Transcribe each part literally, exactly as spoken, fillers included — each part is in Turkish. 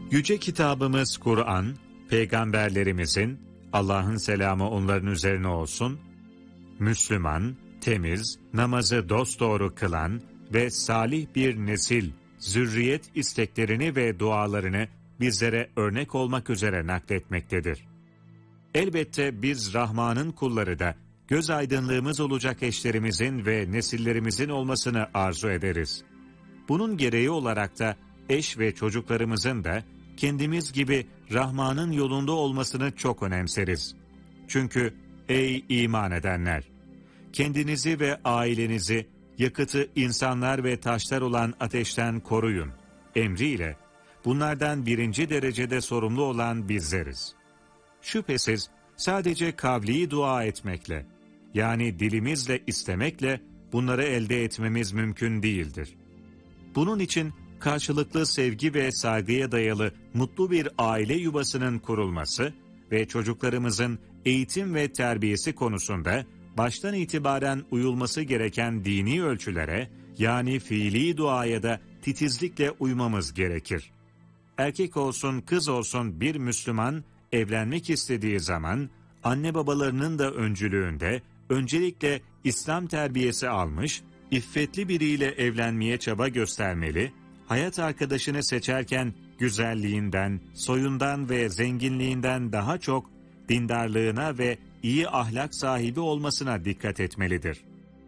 Yüce kitabımız Kur'an, peygamberlerimizin, Allah'ın selamı onların üzerine olsun, Müslüman, temiz, namazı dosdoğru kılan ve salih bir nesil, zürriyet isteklerini ve dualarını bizlere örnek olmak üzere nakletmektedir. Elbette biz Rahman'ın kulları da göz aydınlığımız olacak eşlerimizin ve nesillerimizin olmasını arzu ederiz. Bunun gereği olarak da eş ve çocuklarımızın da kendimiz gibi Rahman'ın yolunda olmasını çok önemseriz. Çünkü ey iman edenler! Kendinizi ve ailenizi yakıtı insanlar ve taşlar olan ateşten koruyun emriyle bunlardan birinci derecede sorumlu olan bizleriz. Şüphesiz sadece kavli dua etmekle, yani dilimizle istemekle bunları elde etmemiz mümkün değildir. Bunun için karşılıklı sevgi ve saygıya dayalı mutlu bir aile yuvasının kurulması ve çocuklarımızın eğitim ve terbiyesi konusunda baştan itibaren uyulması gereken dini ölçülere, yani fiili duaya da titizlikle uymamız gerekir. Erkek olsun kız olsun bir Müslüman evlenmek istediği zaman anne babalarının da öncülüğünde öncelikle İslam terbiyesi almış, iffetli biriyle evlenmeye çaba göstermeli, hayat arkadaşını seçerken güzelliğinden, soyundan ve zenginliğinden daha çok dindarlığına ve iyi ahlak sahibi olmasına dikkat etmelidir.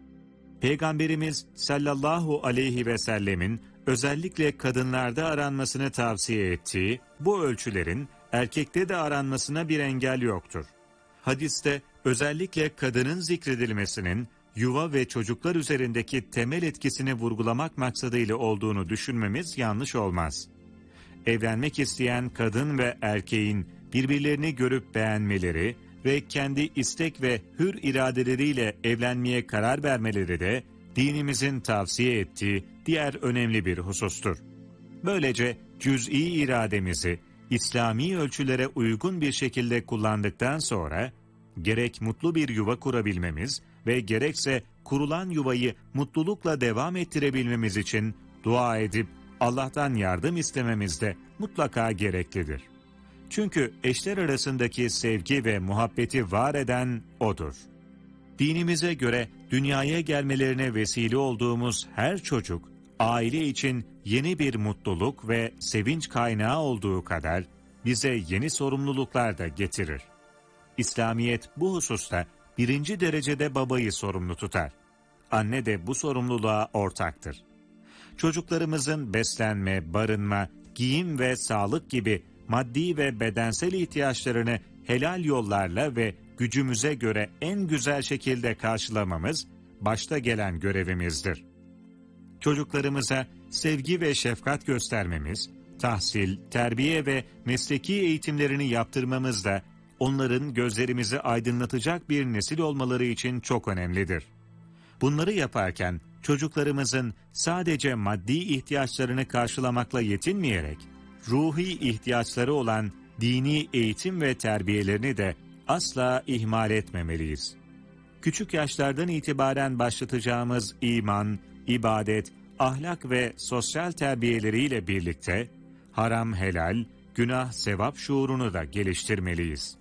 Peygamberimiz sallallahu aleyhi ve sellemin özellikle kadınlarda aranmasını tavsiye ettiği bu ölçülerin erkekte de aranmasına bir engel yoktur. Hadiste özellikle kadının zikredilmesinin yuva ve çocuklar üzerindeki temel etkisini vurgulamak maksadıyla olduğunu düşünmemiz yanlış olmaz. Evlenmek isteyen kadın ve erkeğin birbirlerini görüp beğenmeleri ve kendi istek ve hür iradeleriyle evlenmeye karar vermeleri de dinimizin tavsiye ettiği diğer önemli bir husustur. Böylece cüz'i irademizi İslami ölçülere uygun bir şekilde kullandıktan sonra gerek mutlu bir yuva kurabilmemiz ve gerekse kurulan yuvayı mutlulukla devam ettirebilmemiz için dua edip Allah'tan yardım istememiz de mutlaka gereklidir. Çünkü eşler arasındaki sevgi ve muhabbeti var eden O'dur. Dinimize göre dünyaya gelmelerine vesile olduğumuz her çocuk, aile için yeni bir mutluluk ve sevinç kaynağı olduğu kadar bize yeni sorumluluklar da getirir. İslamiyet bu hususta birinci derecede babayı sorumlu tutar. Anne de bu sorumluluğa ortaktır. Çocuklarımızın beslenme, barınma, giyim ve sağlık gibi maddi ve bedensel ihtiyaçlarını helal yollarla ve gücümüze göre en güzel şekilde karşılamamız başta gelen görevimizdir. Çocuklarımıza sevgi ve şefkat göstermemiz, tahsil, terbiye ve mesleki eğitimlerini yaptırmamız da onların gözlerimizi aydınlatacak bir nesil olmaları için çok önemlidir. Bunları yaparken çocuklarımızın sadece maddi ihtiyaçlarını karşılamakla yetinmeyerek, ruhi ihtiyaçları olan dini eğitim ve terbiyelerini de asla ihmal etmemeliyiz. Küçük yaşlardan itibaren başlatacağımız iman, ibadet, ahlak ve sosyal terbiyeleriyle birlikte haram helal, günah sevap şuurunu da geliştirmeliyiz.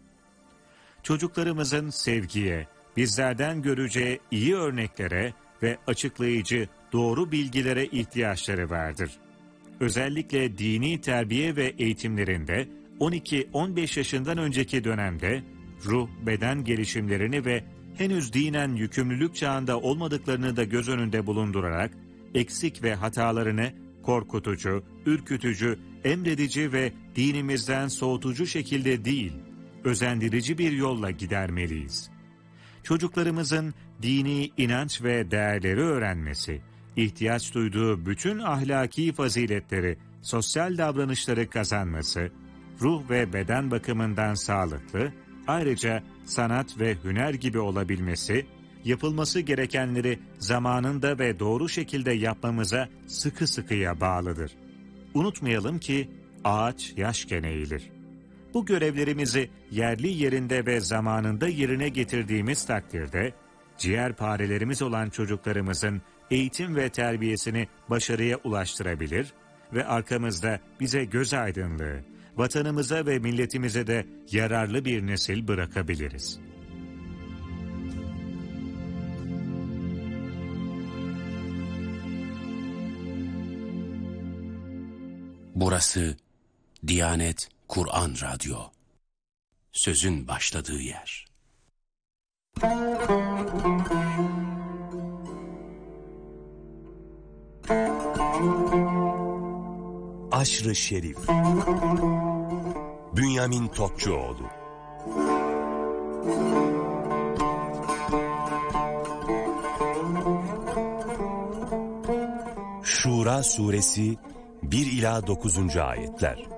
Çocuklarımızın sevgiye, bizlerden göreceği iyi örneklere ve açıklayıcı doğru bilgilere ihtiyaçları vardır. Özellikle dini terbiye ve eğitimlerinde on iki on beş yaşından önceki dönemde ruh, beden gelişimlerini ve henüz dinen yükümlülük çağında olmadıklarını da göz önünde bulundurarak eksik ve hatalarını korkutucu, ürkütücü, emredici ve dinimizden soğutucu şekilde değil, özendirici bir yolla gidermeliyiz. Çocuklarımızın dini inanç ve değerleri öğrenmesi, ihtiyaç duyduğu bütün ahlaki faziletleri, sosyal davranışları kazanması, ruh ve beden bakımından sağlıklı, ayrıca sanat ve hüner gibi olabilmesi, yapılması gerekenleri zamanında ve doğru şekilde yapmamıza sıkı sıkıya bağlıdır. Unutmayalım ki ağaç yaşken eğilir. Bu görevlerimizi yerli yerinde ve zamanında yerine getirdiğimiz takdirde, ciğerparelerimiz olan çocuklarımızın eğitim ve terbiyesini başarıya ulaştırabilir ve arkamızda bize göz aydınlığı, vatanımıza ve milletimize de yararlı bir nesil bırakabiliriz. Burası Diyanet Kur'an Radyo. Sözün başladığı yer. Aşr-ı Şerif. Bünyamin Topçuoğlu. Şura Suresi bir ila dokuzuncu ayetler.